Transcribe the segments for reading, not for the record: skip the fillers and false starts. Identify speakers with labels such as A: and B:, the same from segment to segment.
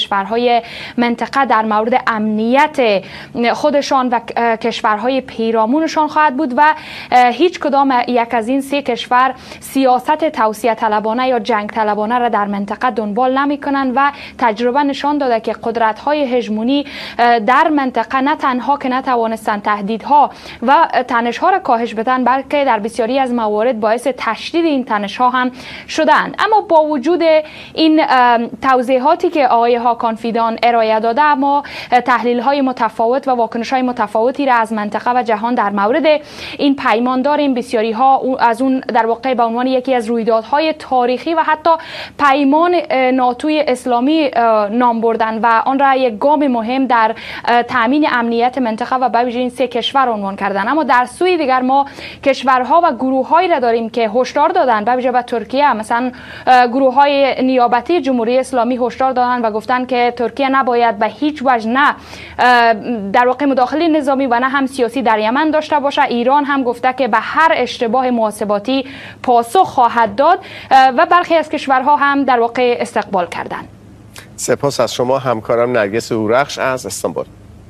A: کشورهای منطقه در مورد امنیت خودشان و کشورهای پیرامونشان خواهد بود و هیچ کدام یک از این سه کشور سیاست توسعه طلبانه یا جنگ طلبانه را در منطقه دنبال نمی کنند و تجربه نشان داده که قدرت‌های هژمونی در منطقه نه تنها که نتوانستند تهدیدها و تنش‌ها را کاهش بدن، بلکه در بسیاری از موارد باعث تشدید این تنش‌ها هم شدند. اما با وجود این توضیحاتی که آقای هاکان فیدان ارائه داده، اما تحلیل‌های متفاوت و واکنش‌های متفاوتی را از منطقه و جهان در مورد این پیمان داریم. بسیاری‌ها از اون در واقع به عنوان یکی از رویدادهای تاریخی و حتی پیمان ناتوی اسلامی نام بردن و آن را یک گام مهم در تامین امنیت منطقه و به ویژه این سه کشور عنوان کردن. اما در سوی دیگر ما کشورها و گروه‌هایی را داریم که هشدار دادن، به ویژه به ترکیه، مثلا گروه‌های نیابتی جمهوری اسلامی هشدار دادن و گفتن که ترکیه نباید به هیچ وجه نه در واقع مداخله نظامی و نه هم سیاسی در یمن داشته باشه. ایران هم گفته که به هر اشتباه محاسباتی پاسخ خواهد داد و برخی از کشورها هم در واقع استقبال کردند.
B: سپاس از شما همکارم نرگس هورخش از استانبول.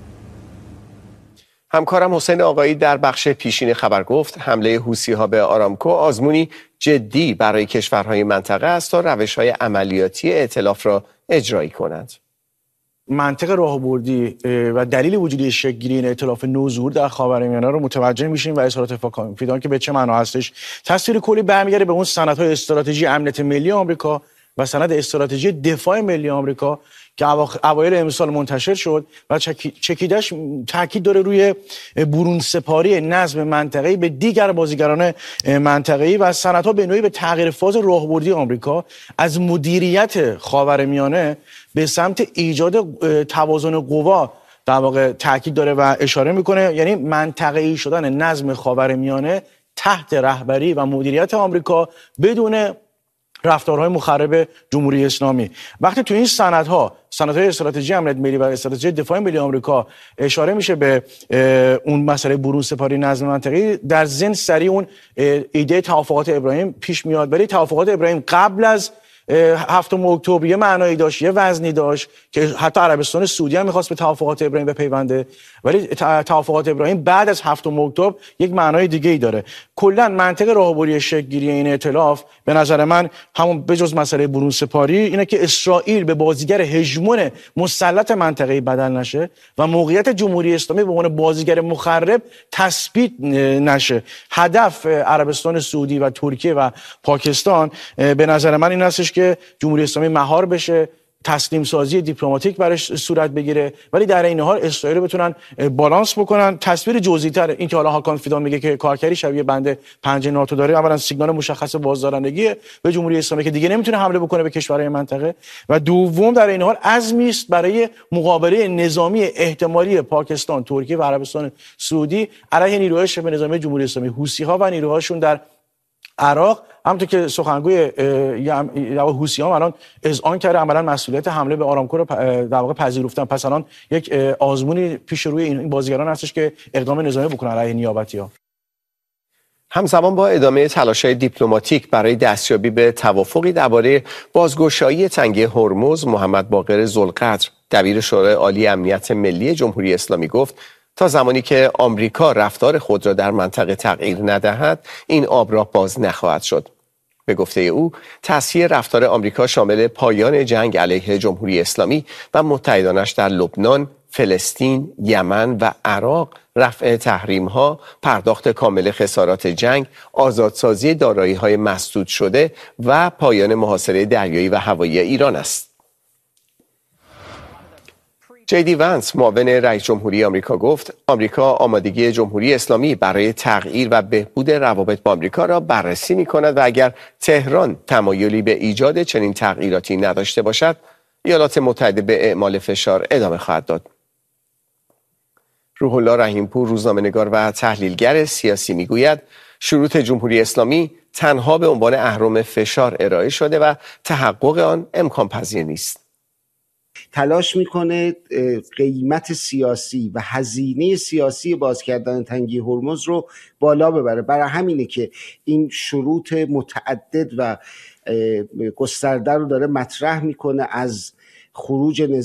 B: همکارم حسین آقایی در بخش پیشین خبر گفت حمله حوثی‌ها به آرامکو آزمونی جدی برای کشورهای منطقه است تا روش‌های عملیاتی ائتلاف را اجرایی کنند.
C: منطق راهبردی و دلیل وجودی شکل‌گیری این ائتلاف نوظهور در خاورمیانه رو متوجه میشیم و اظهارات هاکان فیدان که به چه معنا هستش. تصویر کلی برمیگرده به اون سندهای استراتژی امنیت ملی آمریکا و سند استراتژی دفاع ملی آمریکا که اوایل امسال منتشر شد و چکیدش تاکید داره روی برون سپاری نظم منطقه‌ای به دیگر بازیگران منطقه‌ای و سندها به نوعی به تغییر فاز راهبردی آمریکا از مدیریت خاورمیانه به سمت ایجاد توازن قوا در واقع تاکید داره و اشاره میکنه، یعنی منطقه‌ای شدن نظم خاورمیانه تحت رهبری و مدیریت آمریکا بدون رفتارهای مخرب جمهوری اسلامی. وقتی تو این سندهای استراتژی امنیت ملی و استراتژی دفاع ملی آمریکا اشاره میشه به اون مسئله برون سپاری نظم منطقه‌ای، در ذهن سریع اون ایده توافقات ابراهیم پیش میاد. ولی توافقات ابراهیم قبل از 7 اکتبر یه معنایی داشت، یه وزنی داشت که حتی عربستان سعودی هم می‌خواست به توافقات ابراهیم بپیونده، ولی توافقات ابراهیم بعد از 7 اکتبر یک معنای دیگه‌ای داره. کلا منطق راهبردی شکل‌گیری این ائتلاف به نظر من همون بجز مسئله برون سپاری اینه که اسرائیل به بازیگر هژمون مسلط منطقه‌ای بدل نشه و موقعیت جمهوری اسلامی به عنوان بازیگر مخرب تثبیت نشه. هدف عربستان سعودی و ترکیه و پاکستان به نظر من این هستش که جمهوری اسلامی مهار بشه، تسلیم سازی دیپلماتیک برش صورت بگیره، ولی در این حال اسرائیل بتونن بالانس بکنن. تصویر جزئی‌تر این که حالا هاکان فیدان میگه که کارکری شبیه بند 5 ناتو داره، اولا سیگنال مشخص بازدارندگی به جمهوری اسلامی که دیگه نمیتونه حمله بکنه به کشورهای منطقه، و دوم در این حال عزمی است برای مقابله نظامی احتمالی پاکستان، ترکیه و عربستان سعودی علیه نیروهای شبه نظامی جمهوری اسلامی، حوثی‌ها و نیروهاشون در عراق. همونطور که سخنگوی حوثی‌ها الان اذعان کرده عملاً مسئولیت حمله به آرامکو رو در واقع پذیرفتن. پس الان یک آزمونی پیش روی این بازیگران هستش که اقدام نظامی بکنن علیه نیابتی‌ها.
B: همزمان با ادامه تلاش‌های دیپلماتیک برای دستیابی به توافقی درباره بازگشایی تنگه هرمز، محمد باقر ذوالقدر دبیر شورای عالی امنیت ملی جمهوری اسلامی گفت تا زمانی که آمریکا رفتار خود را در منطقه تغییر ندهد این آب راه باز نخواهد شد. به گفته او تصحیح رفتار آمریکا شامل پایان جنگ علیه جمهوری اسلامی و متحدانش در لبنان، فلسطین، یمن و عراق، رفع تحریم‌ها، پرداخت کامل خسارات جنگ، آزادسازی دارایی‌های مسدود شده و پایان محاصره دریایی و هوایی ایران است. جی ونس معاون رئیس جمهوری آمریکا گفت آمریکا آمادگی جمهوری اسلامی برای تغییر و بهبود روابط با آمریکا را بررسی می‌کند و اگر تهران تمایلی به ایجاد چنین تغییراتی نداشته باشد ایالات متحده به اعمال فشار ادامه خواهد داد. روح الله رحیمپور روزنامه‌نگار و تحلیلگر سیاسی میگوید شروط جمهوری اسلامی تنها به عنوان اهرم فشار ارائه شده و تحقق آن امکان پذیر نیست.
D: تلاش میکنه قیمت سیاسی و هزینه سیاسی باز کردن تنگه هرمز رو بالا ببره. برای همینه که این شروط متعدد و گسترده رو داره مطرح میکنه، از خروج